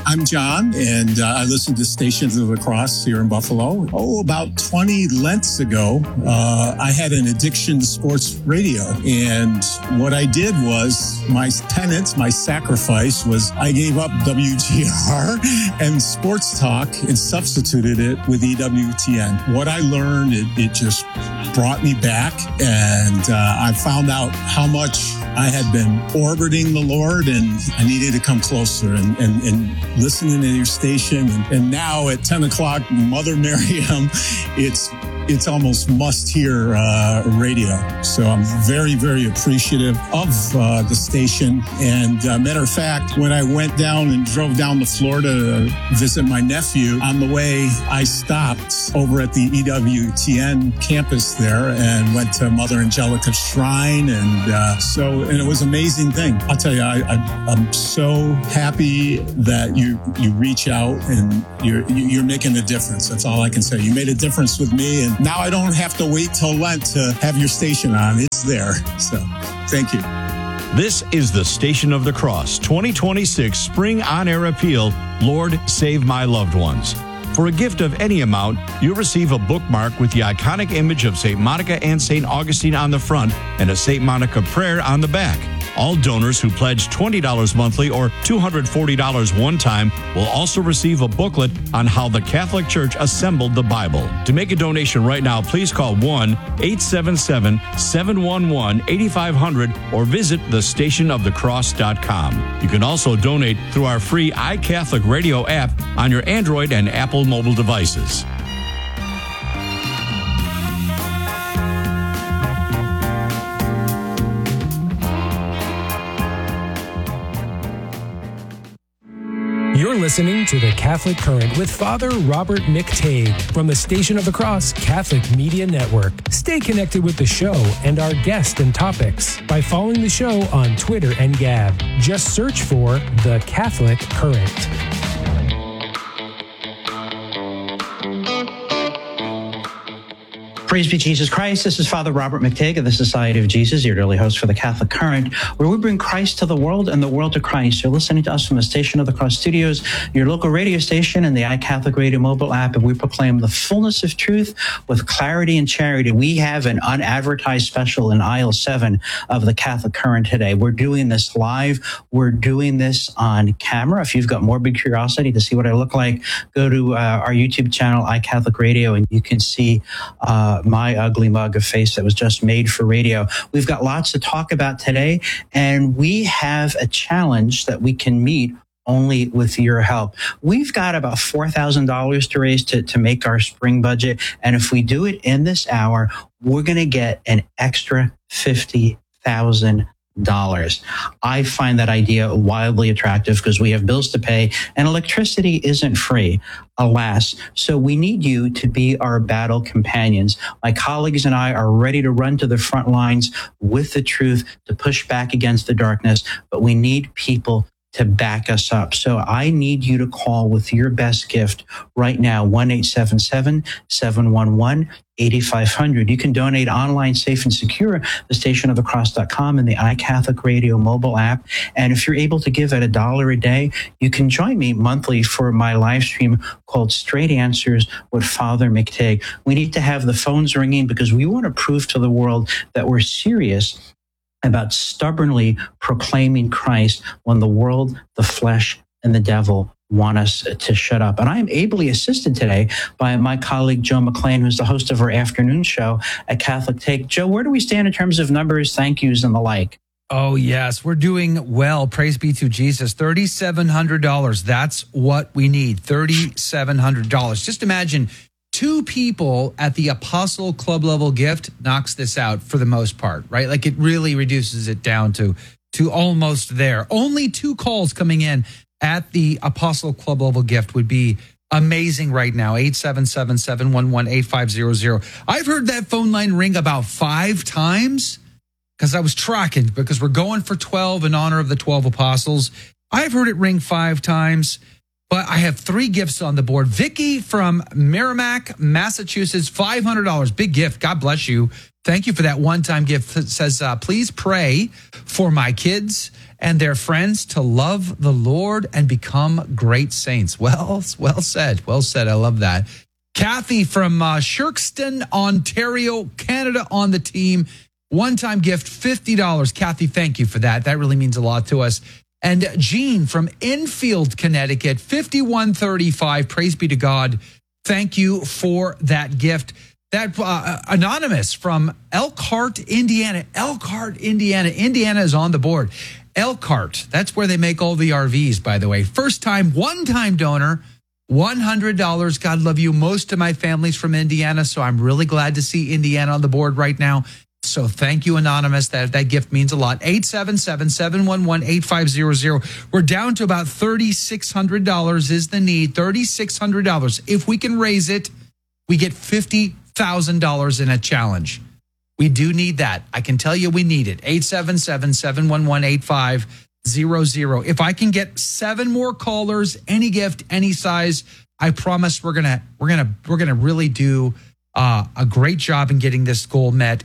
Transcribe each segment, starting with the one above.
I'm John, and I listen to Stations of the Cross here in Buffalo. About 20 Lents ago, I had an addiction to sports radio. And what I did was, my penance, my sacrifice was I gave up WGR and sports talk and substituted it with EWTN. What I learned, it just brought me back, and I found out how much I had been orbiting the Lord, and I needed to come closer and listening to your station. And now at 10 o'clock, Mother Miriam, it's almost must-hear radio. So I'm very, very appreciative of the station. And matter of fact, when I went down and drove down to Florida to visit my nephew, on the way, I stopped over at the EWTN campus there and went to Mother Angelica's shrine. And it was an amazing thing. I'll tell you, I'm so happy that you reach out and you're making a difference. That's all I can say. You made a difference with me, and now I don't have to wait till Lent to have your station on. It's there. So thank you. This is the Station of the Cross 2026 Spring On-Air Appeal, Lord, Save My Loved Ones. For a gift of any amount, you'll receive a bookmark with the iconic image of St. Monica and St. Augustine on the front and a St. Monica prayer on the back. All donors who pledge $20 monthly or $240 one time will also receive a booklet on how the Catholic Church assembled the Bible. To make a donation right now, please call 1-877-711-8500 or visit thestationofthecross.com. You can also donate through our free iCatholic Radio app on your Android and Apple mobile devices. You're listening to The Catholic Current with Father Robert McTague from the Station of the Cross Catholic Media Network. Stay connected with the show and our guests and topics by following the show on Twitter and Gab. Just search for The Catholic Current. Praise be Jesus Christ. This is Father Robert McTague of the Society of Jesus, your daily host for the Catholic Current, where we bring Christ to the world and the world to Christ. You're listening to us from the Station of the Cross Studios, your local radio station, and the iCatholic Radio mobile app, and we proclaim the fullness of truth with clarity and charity. We have an unadvertised special in aisle 7 of the Catholic Current today. We're doing this live. We're doing this on camera. If you've got morbid curiosity to see what I look like, go to our YouTube channel, iCatholic Radio, and you can see my ugly mug of face that was just made for radio. We've got lots to talk about today, and we have a challenge that we can meet only with your help. We've got about $4,000 to raise to make our spring budget, and if we do it in this hour, we're going to get an extra $50,000. I find that idea wildly attractive because we have bills to pay and electricity isn't free, alas. So we need you to be our battle companions. My colleagues and I are ready to run to the front lines with the truth to push back against the darkness, but we need people to back us up. So I need you to call with your best gift right now, 1-877-711-8500. You can donate online, safe and secure, thestationofthecross.com and the iCatholic Radio mobile app. And if you're able to give at $1 a day, you can join me monthly for my live stream called Straight Answers with Father McTague. We need to have the phones ringing because we want to prove to the world that we're serious about stubbornly proclaiming Christ when the world, the flesh, and the devil want us to shut up. And I am ably assisted today by my colleague, Joe McLean, who's the host of our afternoon show at Catholic Take. Joe, where do we stand in terms of numbers, thank yous, and the like? Oh, yes, we're doing well. Praise be to Jesus. $3,700. That's what we need. $3,700. Just imagine 2 people at the Apostle Club level gift knocks this out for the most part, right? Like it really reduces it down to almost there. Only 2 calls coming in at the Apostle Club level gift would be amazing right now. 877-711-8500. I've heard that phone line ring about 5 times because I was tracking because we're going for 12 in honor of the 12 apostles. I've heard it ring 5 times. But I have 3 gifts on the board. Vicky from Merrimack, Massachusetts, $500. Big gift. God bless you. Thank you for that one-time gift. It says, please pray for my kids and their friends to love the Lord and become great saints. Well said. Well said. I love that. Kathy from Shirkston, Ontario, Canada on the team. One-time gift, $50. Kathy, thank you for that. That really means a lot to us. And Jean from Enfield, Connecticut, $51.35. Praise be to God. Thank you for that gift. That Anonymous from Elkhart, Indiana. Indiana is on the board. Elkhart, that's where they make all the RVs, by the way. First time, one-time donor, $100. God love you. Most of my family's from Indiana, so I'm really glad to see Indiana on the board right now. So thank you, Anonymous. That gift means a lot. 877-711-8500. We're down to about $3,600 is the need. $3,600. If we can raise it, we get $50,000 in a challenge. We do need that. I can tell you we need it. 877-711-8500. If I can get 7 more callers, any gift, any size, I promise we're gonna really do a great job in getting this goal met.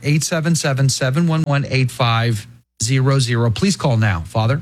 877-711-8500. Please call now, Father.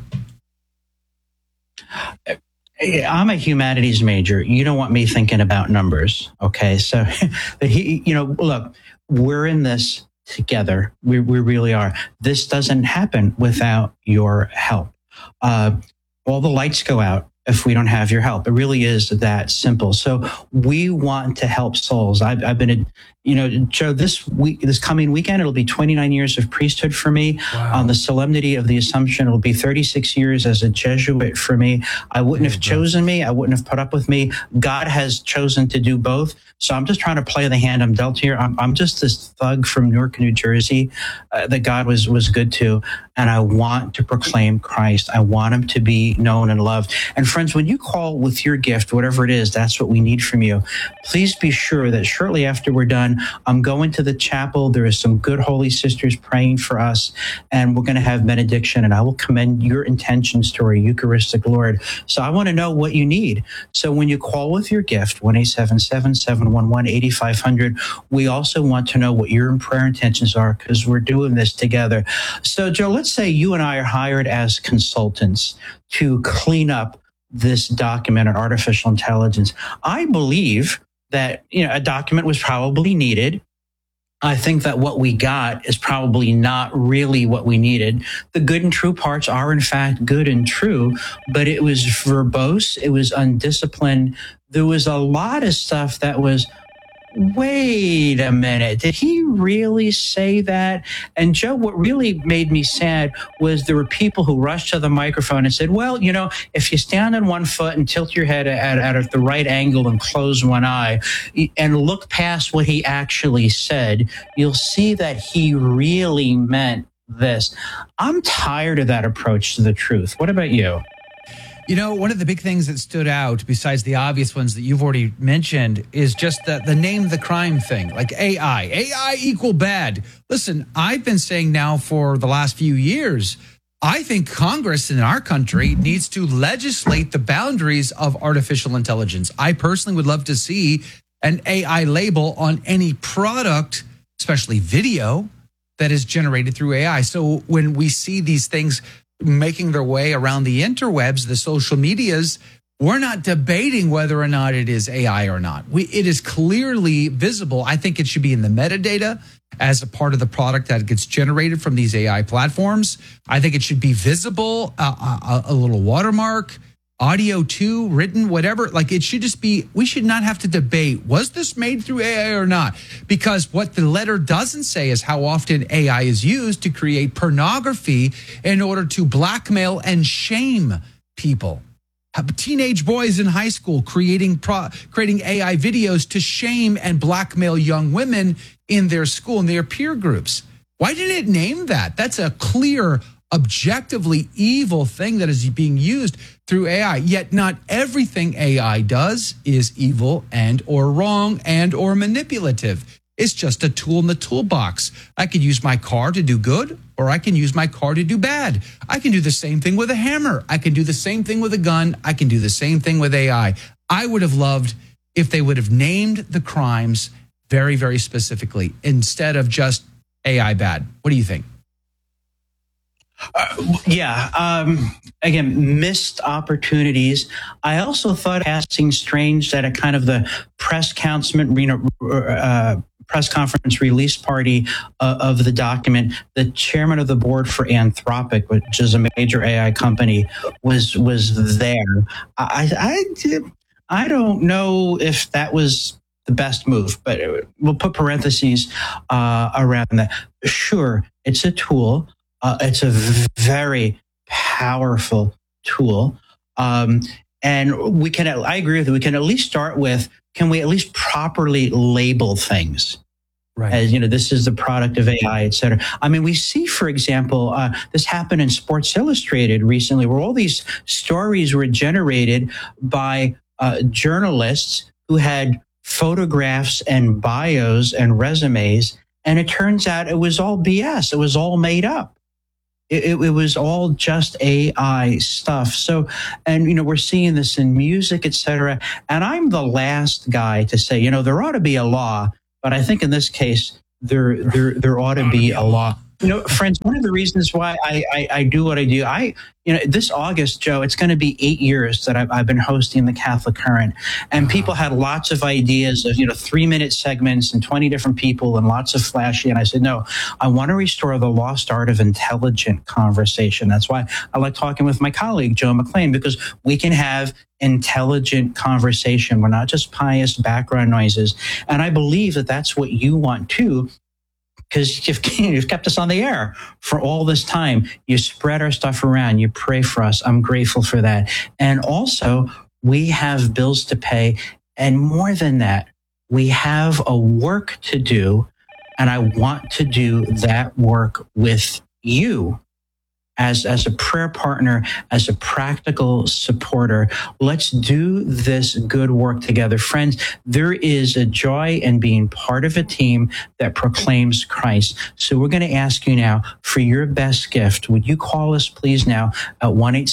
I'm a humanities major. You don't want me thinking about numbers. Okay. So, but look, we're in this together. We really are. This doesn't happen without your help. All the lights go out if we don't have your help. It really is that simple. So we want to help souls. I've been, Joe, this coming weekend, it'll be 29 years of priesthood for me. Wow. On the Solemnity of the Assumption, it'll be 36 years as a Jesuit for me. I wouldn't have chosen me. I wouldn't have put up with me. God has chosen to do both. So I'm just trying to play the hand I'm dealt here. I'm just this thug from Newark, New Jersey, that God was good to. And I want to proclaim Christ. I want him to be known and loved. And friends, when you call with your gift, whatever it is, that's what we need from you. Please be sure that shortly after we're done, I'm going to the chapel. There is some good holy sisters praying for us, and we're going to have benediction, and I will commend your intentions to our Eucharistic Lord. So I want to know what you need. So when you call with your gift, 1-877-711-8500, we also want to know what your prayer intentions are, because we're doing this together. So Joe, let's say you and I are hired as consultants to clean up this document on artificial intelligence. I believe that a document was probably needed. I think that what we got is probably not really what we needed. The good and true parts are in fact good and true, but it was verbose, it was undisciplined. There was a lot of stuff that was, wait a minute, did he really say that? And Joe, what really made me sad was there were people who rushed to the microphone and said, well, if you stand on one foot and tilt your head at the right angle and close one eye and look past what he actually said, you'll see that he really meant this. I'm tired of that approach to the truth. What about you? One of the big things that stood out, besides the obvious ones that you've already mentioned, is just the name the crime thing, like AI. AI equal bad. Listen, I've been saying now for the last few years, I think Congress in our country needs to legislate the boundaries of artificial intelligence. I personally would love to see an AI label on any product, especially video, that is generated through AI. So when we see these things making their way around the interwebs, the social medias, we're not debating whether or not it is AI or not. It is clearly visible. I think it should be in the metadata as a part of the product that gets generated from these AI platforms. I think it should be visible, a little watermark, audio too, written, whatever. Like it should just be, we should not have to debate, was this made through AI or not? Because what the letter doesn't say is how often AI is used to create pornography in order to blackmail and shame people. Teenage boys in high school creating AI videos to shame and blackmail young women in their school and their peer groups. Why didn't it name that? That's a clear, objectively evil thing that is being used through AI. Yet not everything AI does is evil and or wrong and or manipulative. It's just a tool in the toolbox. I could use my car to do good, or I can use my car to do bad. I can do the same thing with a hammer. I can do the same thing with a gun. I can do the same thing with AI. I would have loved if they would have named the crimes very, very specifically instead of just AI bad. What do you think? Again, missed opportunities. I also thought passing strange that at kind of the press conference release party of the document, the chairman of the board for Anthropic, which is a major AI company, was there. I don't know if that was the best move, but we'll put parentheses around that. Sure, it's a tool. It's a very powerful tool. And we can, I agree with you, we can at least start with, can we at least properly label things? Right. As, this is the product of AI, et cetera. I mean, we see, for example, this happened in Sports Illustrated recently, where all these stories were generated by journalists who had photographs and bios and resumes. And it turns out it was all BS. It was all made up. It was all just AI stuff. So, and, we're seeing this in music, et cetera. And I'm the last guy to say, there ought to be a law. But I think in this case, there ought to be a law. Friends, one of the reasons why I do what I do, this August, Joe, it's going to be 8 years that I've been hosting the Catholic Current. And people had lots of ideas of, 3-minute segments and 20 different people and lots of flashy. And I said, no, I want to restore the lost art of intelligent conversation. That's why I like talking with my colleague, Joe McLean, because we can have intelligent conversation. We're not just pious background noises. And I believe that that's what you want too, because you've kept us on the air for all this time. You spread our stuff around. You pray for us. I'm grateful for that. And also, we have bills to pay. And more than that, we have a work to do. And I want to do that work with you as a prayer partner, as a practical supporter. Let's do this good work together. Friends, there is a joy in being part of a team that proclaims Christ. So we're going to ask you now for your best gift. Would you call us, please, now at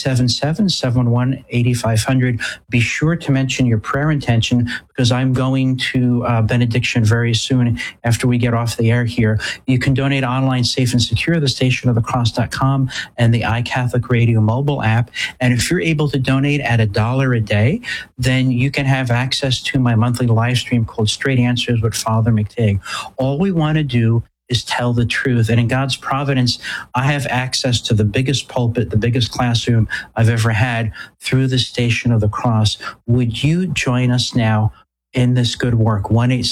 1-877-711-8500. Be sure to mention your prayer intention, because I'm going to benediction very soon after we get off the air here. You can donate online, safe and secure, thestationofthecross.com and the iCatholic Radio mobile app. And if you're able to donate at $1 a day, then you can have access to my monthly live stream called Straight Answers with Father McTeague. All we want to do is tell the truth. And in God's providence, I have access to the biggest pulpit, the biggest classroom I've ever had through the Station of the Cross. Would you join us now in this good work?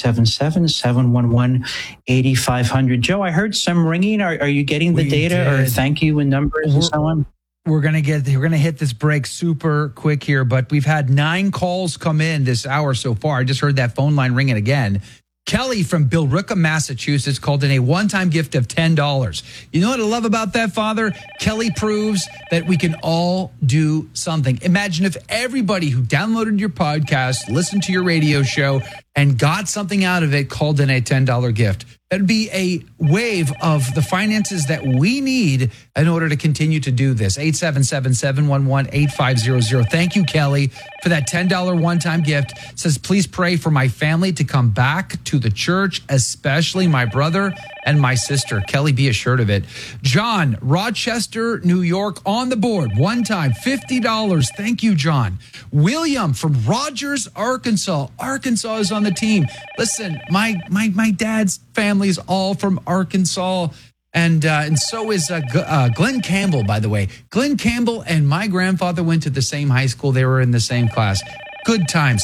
1-877-711-8500. Joe, I heard some ringing. Are you getting the data or thank you and numbers and so on? We're going to hit this break super quick here, but we've had 9 calls come in this hour so far. I just heard that phone line ringing again. Kelly from Billerica, Massachusetts called in a one-time gift of $10. You know what I love about that, Father? Kelly proves that we can all do something. Imagine if everybody who downloaded your podcast, listened to your radio show, and got something out of it called in a $10 gift. That'd be a wave of the finances that we need in order to continue to do this. 877-711-8500. Thank you, Kelly, for that $10 one-time gift. It says, please pray for my family to come back to the church, especially my brother and my sister. Kelly, be assured of it. John, Rochester, New York, on the board. One time, $50. Thank you, John. William from Rogers, Arkansas. Arkansas is on the team. Listen, my dad's family is all from Arkansas, and so is Glenn Campbell, by the way. Glenn Campbell and my grandfather went to the same high school. They were in the same class. Good times.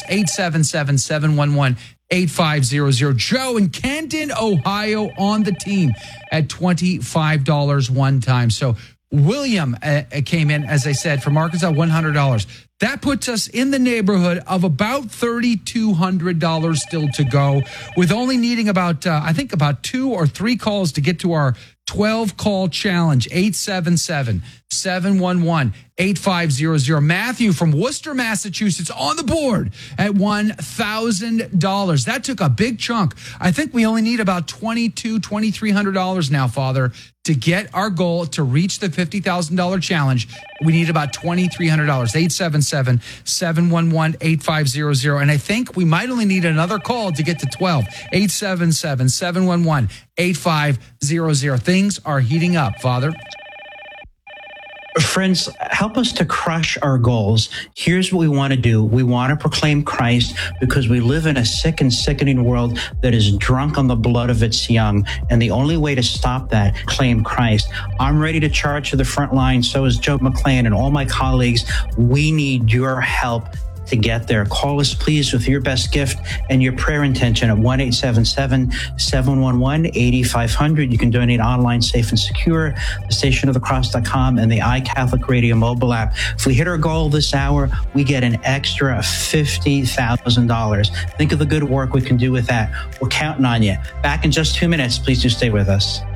877-711-8500. Joe in Canton, Ohio, on the team at $25 one time. So William came in, as I said, from Arkansas, $100. That puts us in the neighborhood of about $3,200 still to go, with only needing about 2 or 3 calls to get to our 12-call challenge. 877-711-8500. Matthew from Worcester, Massachusetts, on the board at $1,000. That took a big chunk. I think we only need about $2,300 now, Father, to get our goal to reach the $50,000 challenge. We need about $2,300. 877-711-8500. And I think we might only need another call to get to 12. 877-711-8500. Things are heating up, Father. Friends, help us to crush our goals. Here's what we want to do. We want to proclaim Christ because we live in a sick and sickening world that is drunk on the blood of its young. And the only way to stop that, claim Christ. I'm ready to charge to the front line. So is Joe McClain and all my colleagues. We need your help to get there. Call us, please, with your best gift and your prayer intention at 1-877-711-8500. You can donate online, safe and secure, thestationofthecross.com and the iCatholic Radio mobile app. If we hit our goal this hour, we get an extra $50,000. Think of the good work we can do with that. We're counting on you. Back in just 2 minutes. Please do stay with us.